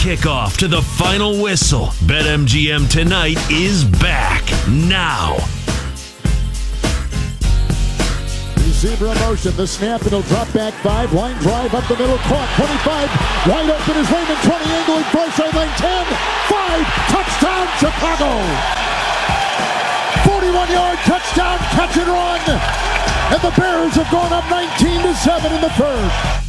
Kickoff to the final whistle. BetMGM Tonight is back now. Receiver in motion, the snap, it'll drop back 5, line drive up the middle, caught, 25, wide open is Raymond, 20, angling, far sideline, 10, 5, touchdown Chicago! 41-yard touchdown, catch and run! And the Bears have gone up 19-7 in the third.